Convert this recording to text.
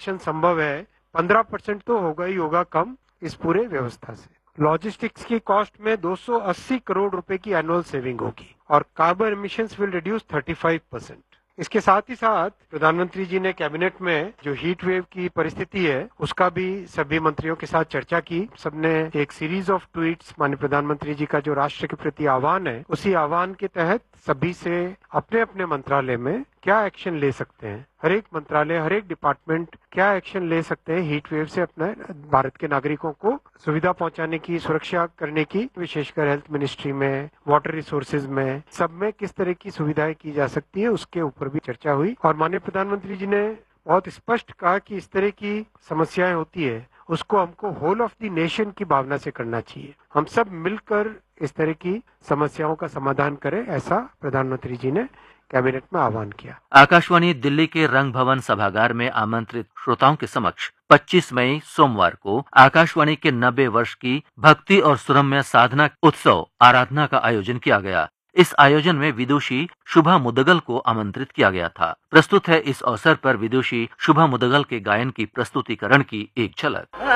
Action संभव है, 15% तो होगा ही होगा कम इस पूरे व्यवस्था से। लॉजिस्टिक्स की कॉस्ट में 280 करोड़ रुपए की एनुअल सेविंग होगी और कार्बन एमिशंस विल रिड्यूस 35%। इसके साथ ही साथ प्रधानमंत्री जी ने कैबिनेट में जो हीट वेव की परिस्थिति है उसका भी सभी मंत्रियों के साथ चर्चा की। सबने एक सीरीज ऑफ ट्वीट्स माननीय प्रधानमंत्री जी का जो राष्ट्र के प्रति आह्वान है उसी आह्वान के तहत सभी से अपने अपने मंत्रालय में क्या एक्शन ले सकते हैं, हर एक मंत्रालय हर एक डिपार्टमेंट क्या एक्शन ले सकते हैं हीट वेव से अपने भारत के नागरिकों को सुविधा पहुंचाने की, सुरक्षा करने की, विशेषकर हेल्थ मिनिस्ट्री में, वाटर रिसोर्सेज में, सब में किस तरह की सुविधाएं की जा सकती है उसके ऊपर भी चर्चा हुई। और माननीय प्रधानमंत्री जी ने बहुत स्पष्ट कहा कि इस तरह की समस्याएं होती है उसको हमको होल ऑफ द नेशन की भावना से करना चाहिए, हम सब मिलकर इस तरह की समस्याओं का समाधान करें, ऐसा प्रधानमंत्री जी ने कैबिनेट में आह्वान किया। आकाशवाणी दिल्ली के रंग भवन सभागार में आमंत्रित श्रोताओं के समक्ष 25 मई सोमवार को आकाशवाणी के 90 वर्ष की भक्ति और सुरम्य साधना उत्सव आराधना का आयोजन किया गया। इस आयोजन में विदुषी शुभा मुदगल को आमंत्रित किया गया था। प्रस्तुत है इस अवसर पर विदुषी शुभा मुदगल के गायन की प्रस्तुतिकरण की एक झलक।